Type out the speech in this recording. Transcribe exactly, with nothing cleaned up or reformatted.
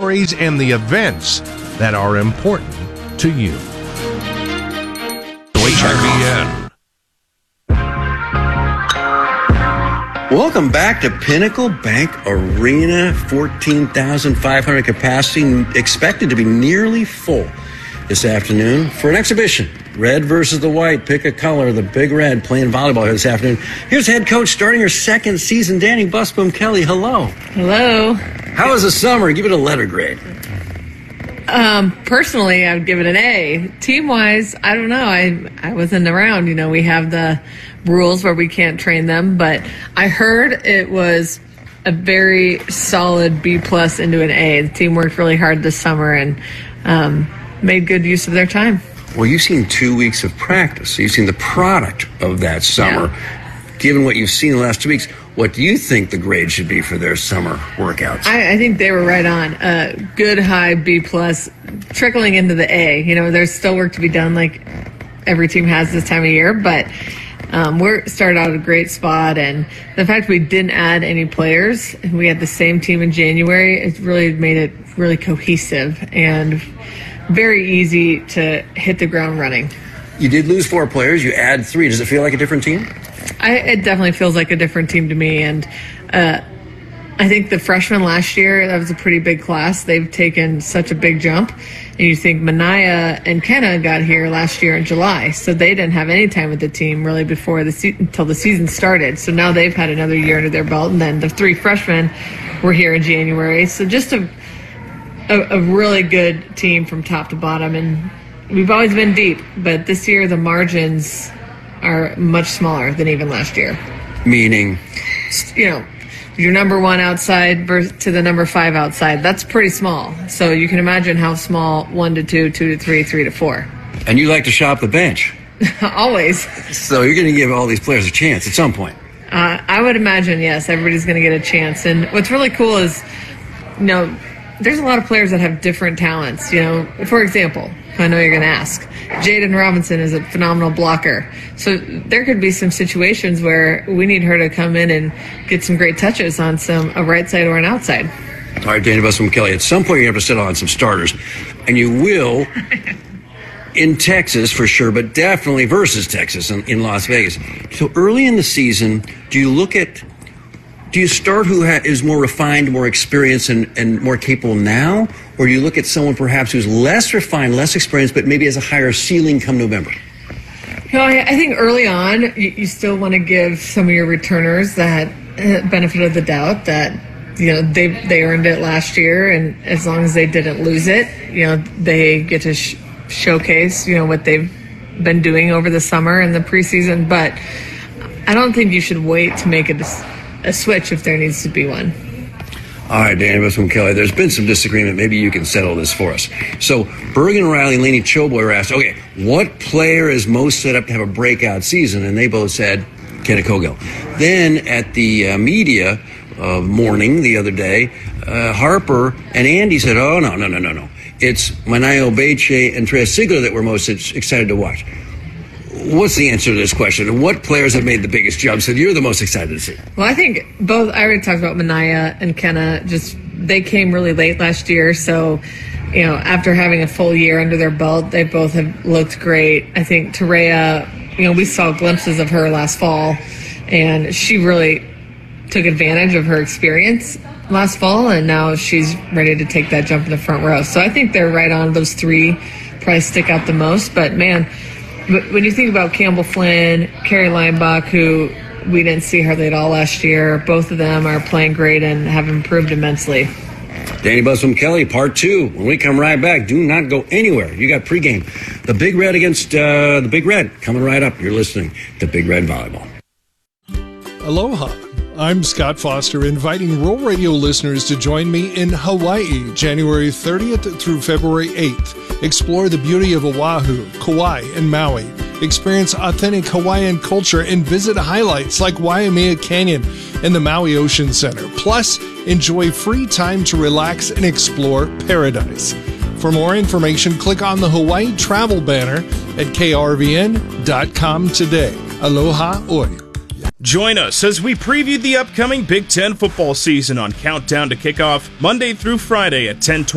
stories, and the events that are important to you. H R V N. Welcome back to Pinnacle Bank Arena. fourteen thousand five hundred capacity, expected to be nearly full this afternoon for an exhibition. Red versus the white. Pick a color. The Big Red playing volleyball here this afternoon. Here's head coach starting her second season, Danny Busboom Kelly. Hello. Hello. How was the summer? Give it a letter grade. Um, personally, I would give it an A. Team-wise, I don't know. I I wasn't around. You know, we have the rules where we can't train them, but I heard it was a very solid B plus into an A. The team worked really hard this summer and um, made good use of their time. Well, you've seen two weeks of practice. So you've seen the product of that summer. Yeah. Given what you've seen the last two weeks, what do you think the grade should be for their summer workouts? I, I think they were right on. Uh, good, high, B plus, trickling into the A. You know, there's still work to be done, like every team has this time of year, but um, we're started out a great spot. And the fact we didn't add any players, and we had the same team in January, it really made it really cohesive and very easy to hit the ground running. You did lose four players. You add three. Does it feel like a different team? I, it definitely feels like a different team to me. And uh, I think the freshmen last year, that was a pretty big class. They've taken such a big jump. And you think Manaya and Kenna got here last year in July. So they didn't have any time with the team really before the se- until the season started. So now they've had another year under their belt. And then the three freshmen were here in January. So just a, a, a really good team from top to bottom. And we've always been deep. But this year the margins are much smaller than even last year. Meaning? You know, your number one outside versus to the number five outside, that's pretty small. So you can imagine how small one to two, two to three, three to four. And you like to shop the bench. Always. So you're going to give all these players a chance at some point. Uh, I would imagine, yes, everybody's going to get a chance. And what's really cool is, you know, there's a lot of players that have different talents. You know, for example, I know you're going to ask, Jaden Robinson is a phenomenal blocker. So there could be some situations where we need her to come in and get some great touches on some a right side or an outside. All right, Danny Busboom Kelly, at some point you have to settle on some starters. And you will in Texas for sure, but definitely versus Texas in, in Las Vegas. So early in the season, do you look at Do you start who ha- is more refined, more experienced, and, and more capable now? Or do you look at someone perhaps who's less refined, less experienced, but maybe has a higher ceiling come November? You know, I, I think early on, you, you still want to give some of your returners that uh, benefit of the doubt that, you know, they they earned it last year, and as long as they didn't lose it, you know, they get to sh- showcase, you know, what they've been doing over the summer and the preseason. But I don't think you should wait to make a decision. A switch if there needs to be one. All right, Danny Busboom Kelly, there's been some disagreement. Maybe you can settle this for us. So Bergen Riley and Lainey Choboy asked, okay, what player is most set up to have a breakout season? And they both said Kenna Cogill. Then at the uh, media uh, morning the other day, uh, Harper and Andy said, oh, no, no, no, no, no. It's Manaya Obeche and Trea Sigler that we're most excited to watch. What's the answer to this question? And what players have made the biggest jumps that you're the most excited to see? Well, I think both, I already talked about Manaya and Kenna, just they came really late last year. So, you know, after having a full year under their belt, they both have looked great. I think Terea, you know, we saw glimpses of her last fall, and she really took advantage of her experience last fall, and now she's ready to take that jump in the front row. So I think they're right on. Those three probably stick out the most. But, man, but when you think about Campbell Flynn, Carrie Leinbach, who we didn't see hardly at all last year, both of them are playing great and have improved immensely. Danny Busboom Kelly, part two. When we come right back, do not go anywhere. You got pregame. The Big Red against uh, the Big Red coming right up. You're listening to Big Red Volleyball. Aloha. I'm Scott Foster, inviting Rural Radio listeners to join me in Hawaii, January thirtieth through February eighth. Explore the beauty of Oahu, Kauai, and Maui. Experience authentic Hawaiian culture and visit highlights like Waimea Canyon and the Maui Ocean Center. Plus, enjoy free time to relax and explore paradise. For more information, click on the Hawaii travel banner at K R V N dot com today. Aloha oi. Join us as we preview the upcoming Big Ten football season on Countdown to Kickoff, Monday through Friday at ten twenty.